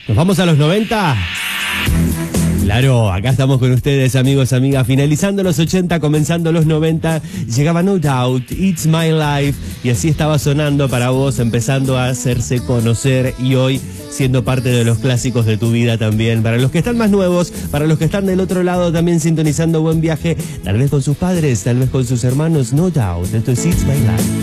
¿Nos vamos a los 90? Claro, acá estamos con ustedes, amigos, amigas, finalizando los 80, comenzando los 90, llegaba No Doubt, It's My Life, y así estaba sonando para vos, empezando a hacerse conocer, y hoy siendo parte de los clásicos de tu vida también. Para los que están más nuevos, para los que están del otro lado también sintonizando Buen Viaje, tal vez con sus padres, tal vez con sus hermanos, No Doubt, esto es It's My Life.